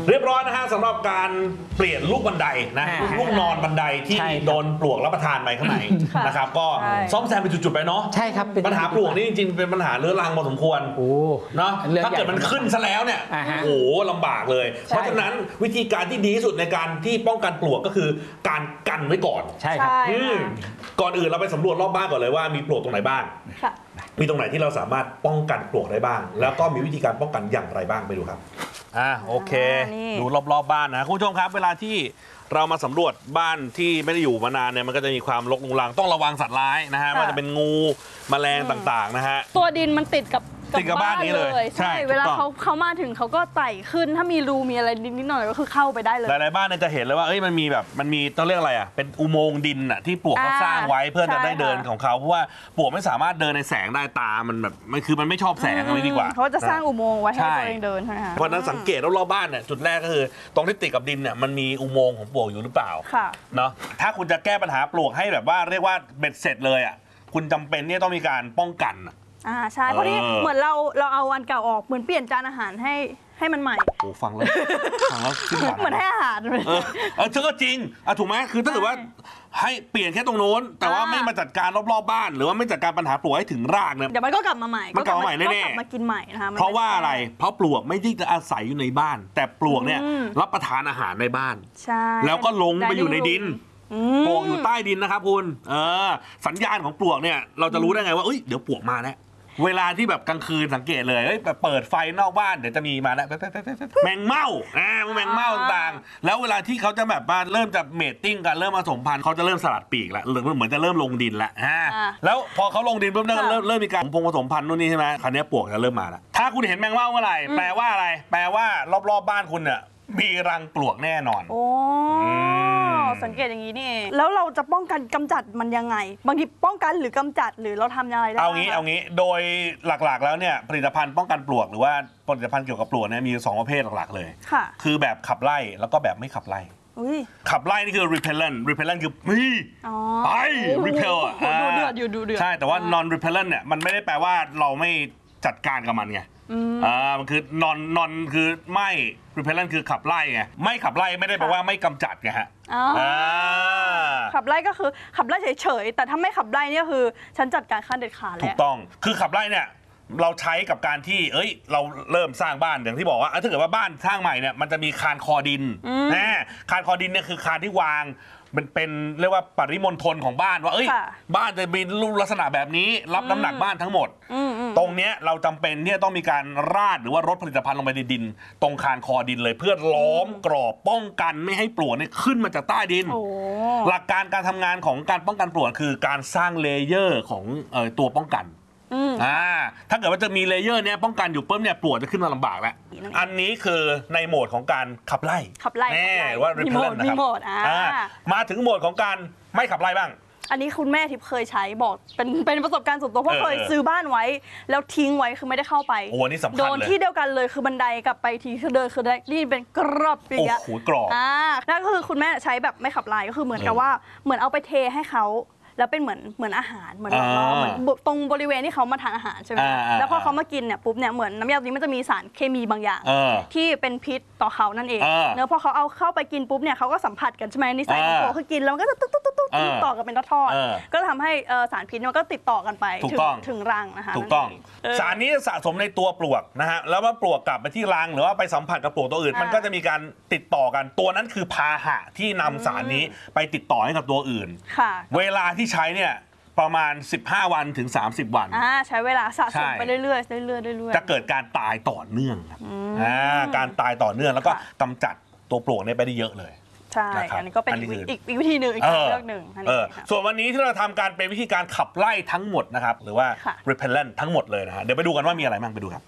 เรียบร้อยนะฮะสำหรับการเปลี่ยนลูกบันไดนะลูกนอนบันไดที่โดนปลวกรับประทานไปข้างในนะครับก็ซ่อมแซมเป็นจุดๆไปเนาะใช่ครับปัญหาปลวกนี่จริงๆเป็นปัญหาเรื้อรังพอสมควรเนาะถ้าเกิดมันขึ้นซะแล้วเนี่ยโอ้โหลำบากเลยเพราะฉะนั้นวิธีการที่ดีที่สุดในการที่ป้องกันปลวกก็คือการกันไว้ก่อนใช่ครับก่อนอื่นเราไปสำรวจรอบบ้านก่อนเลยว่ามีปลวกตรงไหนบ้างมีตรงไหนที่เราสามารถป้องกันปลวกได้บ้างแล้วก็มีวิธีการป้องกันอย่างไรบ้างไปดูครับโอเคดูรอบๆบ้านนะคุณผู้ชมครับเวลาที่เรามาสำรวจบ้านที่ไม่ได้อยู่มานานเนี่ยมันก็จะมีความรกรุงรังต้องระวังสัตว์ร้ายนะฮะว่าจะเป็นงูแมลงต่างๆนะฮะตัวดินมันติดกับบ้านนี้เลยใช่เวลาเขามาถึงเขาก็ไต่ขึ้นถ้ามีรูมีอะไรนิดหน่อยก็คือเข้าไปได้เลยหลายๆบ้านเนี่ยจะเห็นเลยว่ามันมีต้องเรียกอะไรเป็นอุโมงค์ดินที่ปลวกเขาสร้างไว้เพื่อจะได้เดินของเขาเพราะว่าปลวกไม่สามารถเดินในแสงได้ตามันแบบมันไม่ชอบแสงอะไรดีกว่าเขาจะสร้างอุโมงค์ไว้ให้ตัวเองเดินใช่ไหมคะเพราะนั้นสังเกตรอบๆบ้านเนี่ยจุดแรกก็คือตรงที่ติดกับดินเนี่ยมันมีอุโมงค์ของปลวกอยู่หรือเปล่าเนาะถ้าคุณจะแก้ปัญหาปลวกให้แบบว่าเรียกว่าเบ็ดเสร็จเลยคุณจำเป็นที่ต้องมีการป้องกันใช่เพราะที่เหมือนเราเอาอันเก่าออกเหมือนเปลี่ยนจานอาหารให้มันใหม่โอ้ฟังแล้วเหมือนให้อาหารเธอก็จริงถูกไหมคือถ้าเกิดว่าให้เปลี่ยนแค่ตรงโน้นแต่ว่าไม่มาจัดการรอบๆบ้านหรือว่าไม่จัดการปัญหาปลวกให้ถึงรากเนี่ยเดี๋ยวมันก็กลับมาใหม่มันกลับมาใหม่แน่ๆมากินใหม่นะคะเพราะว่าอะไรเพราะปลวกไม่ได้จะอาศัยอยู่ในบ้านแต่ปลวกเนี่ยรับประทานอาหารในบ้านใช่แล้วก็ลงไปอยู่ในดินปลวกอยู่ใต้ดินนะครับคุณสัญญาณของปลวกเนี่ยเราจะรู้ได้ไงว่าเดี๋ยวปลวกมาแล้วเวลาที่แบบกลางคืนสังเกตเลยแบบเปิดไฟนอกบ้านเดี๋ยวจะมีมาแล้วแมงเม่าแมงเม่าต่างๆแล้วเวลาที่เขาจะแบบมาเริ่มจะเมทติ้งกันเริ่มผสมพันธุ์เขาจะเริ่มสลัดปีกแล้วเหมือนจะเริ่มลงดินแล้วแล้วพอเขาลงดินปุ๊บเนี่ยเริ่มมีการผสมพันธุ์นู่นนี่ใช่ไหมคราวนี้ปลวกจะเริ่มมาแล้วถ้าคุณเห็นแมงเม่าเมื่อไหร่แปลว่าอะไรแปลว่ารอบๆบ้านคุณเนี่ยมีรังปลวกแน่นอนสังเกตอย่างนี้นี่เองแล้วเราจะป้องกันกำจัดมันยังไงบางทีป้องกันหรือกำจัดหรือเราทำยังไงได้เอางี้โดยหลักๆแล้วเนี่ยผลิตภัณฑ์ป้องกันปลวกหรือว่าผลิตภัณฑ์เกี่ยวกับปลวกเนี่ยมี2ประเภทหลักๆเลยคือแบบขับไล่แล้วก็แบบไม่ขับไล่ขับไล่นี่คือ repellent คือไป repel ดูเดือดอยู่ดูเดือดใช่แต่ว่า non repellent เนี่ยมันไม่ได้แปลว่าเราไม่จัดการกับมันไงมันคือ non คือไม่ repellent คือขับไล่ไงไม่ขับไล่ไม่ได้แปลว่าไม่กำจัดไงฮะขับไล่ก็คือขับไล่เฉยๆแต่ถ้าไม่ขับไล่นี่คือฉันจัดการขั้นเด็ดขาดแล้วถูกต้องคือขับไล่เนี่ยเราใช้กับการที่เราเริ่มสร้างบ้านอย่างที่บอกว่าถ้าเกิดว่าบ้านสร้างใหม่เนี่ยมันจะมีคานคอดินคานคอดินเนี่ยคือคานที่วางเป็นเรียกว่าปริมณฑลของบ้านว่าบ้านจะมีรูปลักษณะแบบนี้รับน้ำหนักบ้านทั้งหมดตรงเนี้ยเราจำเป็นที่จะต้องมีการราดหรือว่ารดผลิตภัณฑ์ลงไปในดินตรงคานคอดินเลยเพื่อล้อมกรอบป้องกันไม่ให้ปลวกเนี่ยขึ้นมาจากใต้ดินหลักการการทำงานของการป้องกันปลวกคือการสร้างเลเยอร์ของตัวป้องกันถ้าเกิดว่าจะมีเลเยอร์เนี้ยป้องกันอยู่ปุ๊บเนี่ยปลวกจะขึ้นมาลำบากแล้วอันนี้คือในโหมดของการขับไล่ว่า repellent นะครับมาถึงโหมดของการไม่ขับไล่บ้างอันนี้คุณแม่ทิพย์เคยใช้บอกเป็นประสบการณ์ส่วนตัวเพราะเคยซื้อบ้านไว้แล้วทิ้งไว้คือไม่ได้เข้าไปโอ้นี่สำคัญเลยโดนที่เดียวกันเลยคือบันไดกลับไปทีคือเดินคือได้นี่เป็นกรอบอย่างเงี้ยโอ้โหกรอบนั่นก็คือคุณแม่ใช้แบบไม่ขับไล่ก็คือเหมือนกับว่าเหมือนเอาไปเทให้เขาแล้วเป็นเหมือนอาหารเหมือนตรงบริเวณที่เขามาทานอาหารใช่ไหมแล้วพอเขามากินเนี่ยปุ๊บเนี่ยเหมือนน้ำยาตัวนี้มันจะมีสารเคมีบางอย่างที่เป็นพิษต่อเขานั่นเองเนื้อพอเขาเอาเข้าไปกินปุ๊บเนี่ยเขาก็สัมผัสกันใช่ไหมนิสัยของตัวคือกินแล้วมันก็จะตุ๊กต่อกันเป็นทอดก็ทำให้สารพิษมันก็ติดต่อกันไปถึงรังนะคะถูกต้องสารนี้สะสมในตัวปลวกนะฮะแล้วว่าปลวกกลับไปที่รังหรือว่าไปสัมผัสกับปลวกตัวอื่นมันก็จะมีการติดต่อกันตัวนั้นคือพาหะที่นำสารนี้ไปติดต่อให้กับตัวอื่นเวลาที่ใช้เนี่ยประมาณ15วันถึง30วันใช้เวลาสะสมไปเรื่อยๆจะเกิดการตายต่อเนื่องครับการตายต่อเนื่องแล้วก็กำจัดตัวปลวกไปได้เยอะเลยใช่อันนี้ก็เป็นอีกวิธีหนึ่งอีกเรื่องหนึ่งส่วนวันนี้ที่เราทำการเป็นวิธีการขับไล่ทั้งหมดนะครับหรือว่า repellent ทั้งหมดเลยนะฮะเดี๋ยวไปดูกันว่ามีอะไรบ้างไปดูครับ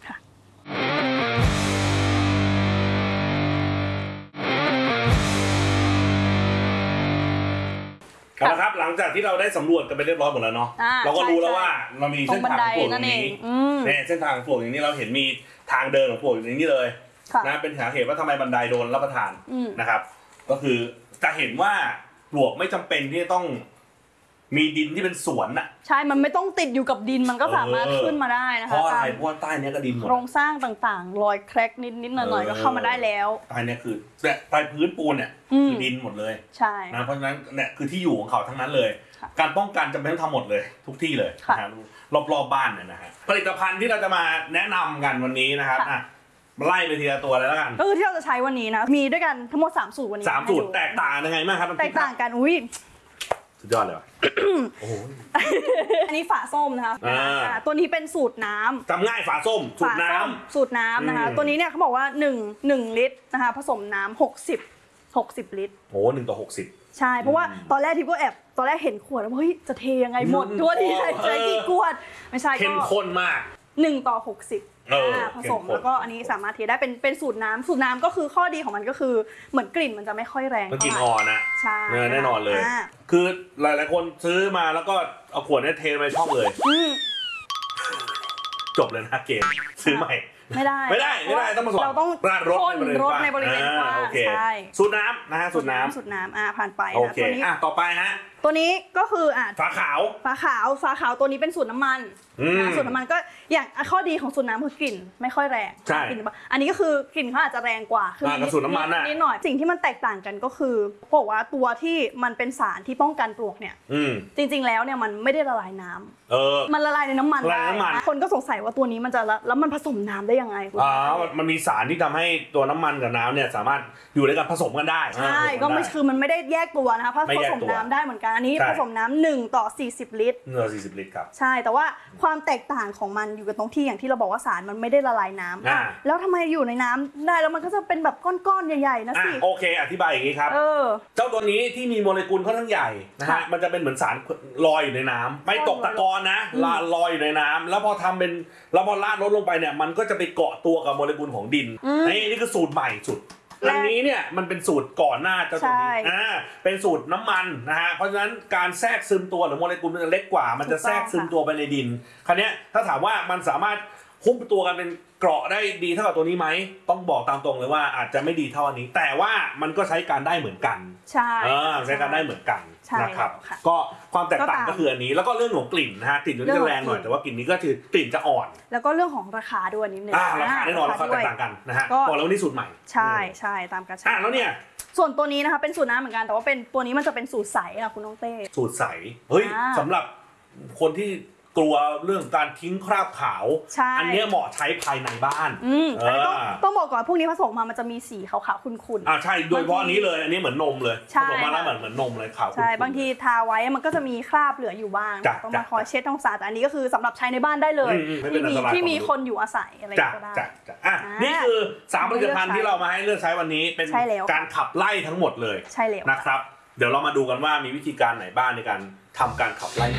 นะครับหลังจากที่เราได้สำรวจกันไปเรียบร้อยหมดแล้วเนาะเราก็รู้แล้วว่าเรามีเส้นทางปลวกอย่างนี้เส้นทางปลวกอย่างนี้เราเห็นมีทางเดินของปลวกอย่างนี้เลยนะเป็นสาเหตุว่าทำไมบันไดโดนรับประทานนะครับก็คือจะเห็นว่าปลวกไม่จำเป็นที่จะต้องมีดินที่เป็นสวนอ่ะใช่มันไม่ต้องติดอยู่กับดินมันก็สามารถขึ้นมาได้นะคะเพราะอะไรเพราะว่าใต้นี้ก็ดินหมดโครงสร้างต่างๆรอยแครกนิดๆหน่อยๆก็เข้ามาได้แล้วใต้นี้คือใต้พื้นปูนเนี่ยคือดินหมดเลยใช่นะเพราะฉะนั้นเนี่ยคือที่อยู่ของเขาทั้งนั้นเลยการป้องกันจำเป็นต้องทำหมดเลยทุกที่เลยนะรอบๆบ้านเนี่ยนะฮะผลิตภัณฑ์ที่เราจะมาแนะนำกันวันนี้นะครับมาไล่ไปทีละตัวเลยแล้วกันก็คือที่เราจะใช้วันนี้นะมีด้วยกันทั้งหมด3สูตรวันนี้ 3สูตรแตกต่างยังไงบ้างครับแตกต่างกันอุ้ยสุดยอดเลยโอ้โหอันนี้ฝาส้มนะคะตัวนี้เป็นสูตรน้ำจำง่ายฝาส้มสูตรน้ำนะคะตัวนี้เนี่ยเขาบอกว่า1ลิตรนะคะผสมน้ำ60ลิตรโอ้1:60 ใช่เพราะว่าตอนแรกทิพย์ก็แอบตอนแรกเห็นขวดแล้วเฮ้ยจะเทยังไงหมดทั่วที่ใช้กี่ขวดไม่ใช่ก็เข้มข้นมาก 1:60ผสมแล้วก็อันนี้สามารถเทได้เป็นสูตรน้ำก็คือข้อดีของมันก็คือเหมือนกลิ่นมันจะไม่ค่อยแรงมันกลิ่นอ่อนนะใช่แน่นอนเลยคือหลายๆคนซื้อมาแล้วก็เอาขวดนี้เทไปช่องเลยจบเลยนะเกมซื้อใหม่ไม่ได้ต้องผสมเราต้องราดรสในบริเวณกว้างใช่สูตรน้ำนะฮะสูตรน้ำผ่านไปนะตัวนี้ต่อไปฮะตัวนี้ก็คือฝาขาวตัวนี้เป็นสูตรน้ำมันสูตรน้ำมันก็อย่างข้อดีของสูตรน้ำคือกลิ่นไม่ค่อยแรงอันนี้ก็คือกลิ่นเขาอาจจะแรงกว่าคือสูตรน้ำมันนิดหน่อยสิ่งที่มันแตกต่างกันก็คือบอกว่าตัวที่มันเป็นสารที่ป้องกันปลวกเนี่ยจริงๆแล้วเนี่ยมันไม่ได้ละลายน้ำมันละลายในน้ำมันได้คนก็สงสัยว่าตัวนี้มันจะแล้วมันผสมน้ำได้ยังไงมันมีสารที่ทำให้ตัวน้ำมันกับน้ำเนี่ยสามารถอยู่ด้วยกันผสมกันได้ใช่ก็ไม่คือมันไม่ได้แยกตัวนะคะเพราะผสมน้ำได้เหมือนกันอันนี้ผสมน้ำ1:40 ลิตร 40 ลิตรครับใช่แต่ว่าความแตกต่างของมันอยู่กับตรงที่อย่างที่เราบอกว่าสารมันไม่ได้ละลายน้ำแล้วทำไมอยู่ในน้ำได้แล้วมันก็จะเป็นแบบก้อนๆใหญ่ๆนะสิโอเคอธิบายอย่างนี้ครับเจ้าตัวนี้ที่มีโมเลกุลค่อนข้างใหญ่นะฮะมันจะเป็นเหมือนสารลอยอยู่ในน้ำไม่ตกตะกอนนะลอยอยู่ในน้ำแล้วพอทำเป็นแล้วพอราดลดลงไปเนี่ยมันก็จะไปเกาะตัวกับโมเลกุลของดินนี่คือสูตรใหม่สุดอันนี้เนี่ยมันเป็นสูตรก่อนหน้าเจ้าตัวนี้เป็นสูตรน้ำมันนะฮะเพราะฉะนั้นการแทรกซึมตัวหรือโมเลกุลมันจะเล็กกว่ามันจะแทรกซึมตัวไปในดินคราวนี้ถ้าถามว่ามันสามารถหุ้มตัวกันเป็นเกราะได้ดีเท่ากับตัวนี้ไหมต้องบอกตามตรงเลยว่าอาจจะไม่ดีเท่าอันนี้แต่ว่ามันก็ใช้การได้เหมือนกันใช่ใช้การได้เหมือนกันนะครับก็ความแตกต่างก็คืออันนี้แล้วก็เรื่องของกลิ่นนะฮะกลิ่นตัวนี้จะแรงหน่อยแต่ว่ากลิ่นนี้ก็คือกลิ่นจะอ่อนแล้วก็เรื่องของราคาด้วยนิดนึงราคาแน่นอนราคาแตกต่างกันนะฮะบอกแล้วว่านี่สูตรใหม่ใช่ตามกระชับแล้วเนี่ยส่วนตัวนี้นะคะเป็นสูตรน้ำเหมือนกันแต่ว่าเป็นตัวนี้มันจะเป็นสูตรใสค่ะคุณน้องเต้สูตรใสเฮ้ยสำหรับคนที่กลัวเรื่องการทิ้งคราบขาวอันนี้เหมาะใช้ภายในบ้านต้องบอกก่อนพวกนี้ผสมมามันจะมีสีขาวๆขุ่นๆใช่โดยเฉพาะอันนี้เลยอันนี้เหมือนนมเลยผสมมาแล้วเหมือนนมเลยขาวใช่บางทีทาไว้มันก็จะมีคราบเหลืออยู่บ้างต้องมาคอยเช็ดต้องสะอาดแต่อันนี้ก็คือสำหรับใช้ในบ้านได้เลยที่มีคนอยู่อาศัยอะไรก็ได้นี่คือ3ผลิตภัณฑ์ที่เรามาให้เลือกใช้วันนี้เป็นการขับไล่ทั้งหมดเลยนะครับเดี๋ยวเรามาดูกันว่ามีวิธีการไหนบ้างในการทำการขับไล่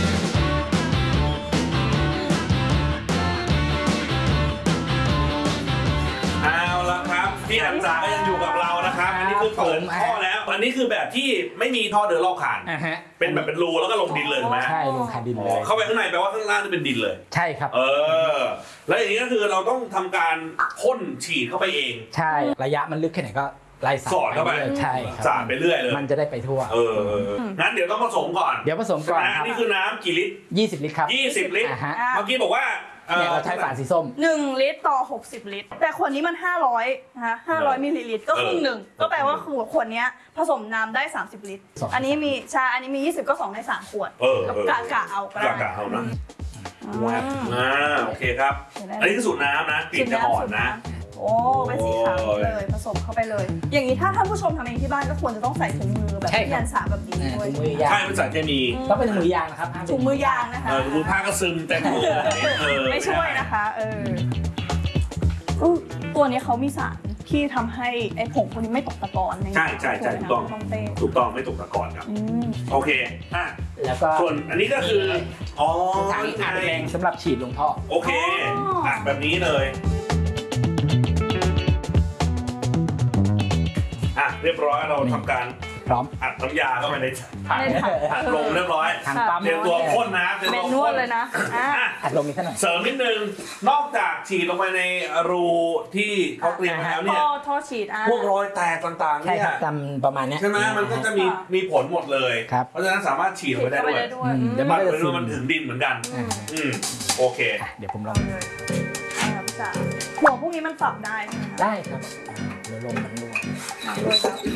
พี่อันจาก็ยังอยู่กับเรานะครับอันนี้คือเปิดท่อแล้วอันนี้คือแบบที่ไม่มีท่อเดินรอบคานเป็นแบบเป็นรูแล้วก็ลงดินเลยถูกไหมใช่ลงคานดินเลยเข้าไปข้างในแปลว่าข้างล่างนี่เป็นดินเลยใช่ครับแล้วอย่างนี้ก็คือเราต้องทำการพ่นฉีดเข้าไปเองใช่ระยะมันลึกแค่ไหนก็ไล่สอดเข้าไปใช่สาดไปเรื่อยเลยมันจะได้ไปทั่วงั้นเดี๋ยวต้องผสมก่อนนี่คือน้ำกี่ลิตร 20 ลิตรครับ 20 ลิตรเมื่อกี้บอกว่าเราใช้ฝาสีส้ม 1 ลิตรต่อ60 ลิตรแต่ขวดนี้มัน500นะคะ500มิลลิลิตรก็ครึ่งหนึ่งก็แปลว่าขวดนี้ผสมน้ำได้30 ลิตรอันนี้มี20ก็2ใน3ขวดกะเอาก็ได้กะเอานะโอเคครับอันนี้คือสูตรน้ำนะกลิ่นจะอ่อนนะโอ้เป็นสีขาวเลยผสมเข้าไปเลยอย่างนี้ถ้าท่านผู้ชมทำเองที่บ้านก็ควรจะต้องใส่ถุงมือแบบยันสาแบบนี้ด้วยใช่เป็นสารเคมีต้องเป็นถุงมือยางนะครับถุงมือยางนะคะถุงมือผ้าก็ซึมเต็มมือไม่ช่วยนะคะตัวนี้เขามีสารที่ทำให้ไอ้ผงพวกนี้ไม่ตกตะกอนใช่ถูกต้องไม่ตกตะกอนครับโอเคแล้วก็ส่วนอันนี้ก็คือถังอัดแรงสำหรับฉีดลงท่อโอเคอัดแบบนี้เลยเรียบร้อยเราทำการผร้อมอัดน้ำยาเข้าไปในถังในถังถังลงเรียบร้อยทางปั๊มเตรียมตัวพ่นนะเตรียมเมตัวนวพ่ดเลยนะอ่ะอ่ะอัดลงนี้ซะหน่อยเสริมนิดนึงนอกจากฉีดลงไปในรูที่เขาเตรียมมาแล้วเนี่ยท่อฉีดอ่ะพวกรอยแตกต่างๆใช่เนี่คยรับจำประมาณเนี้ยใช่ไหมมันก็จะมีผลหมดเลยครับเพราะฉะนั้นสามารถฉีดลฉีงดไปได้เข้าไปด้วยได้ด้วยเดี๋ยวมัมัน นก็เป็จะนซึว่าม มันถึงดินเหมือนกัน โอเคเดี๋ยวผมลองอ่ะพี่จ๋าหัวพวกนี้มันสับได้ใช่ไหมคะได้ครับเดี๋ยวลมมันรั่วด้วยครับ